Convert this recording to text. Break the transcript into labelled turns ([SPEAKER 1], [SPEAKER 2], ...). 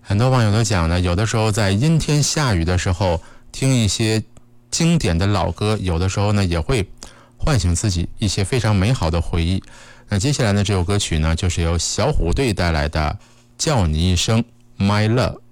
[SPEAKER 1] 很多网友都讲呢，有的时候在阴天下雨的时候听一些经典的老歌，有的时候呢也会唤醒自己一些非常美好的回忆。那接下来呢，这首歌曲呢就是由小虎队带来的《叫你一声 My Love》。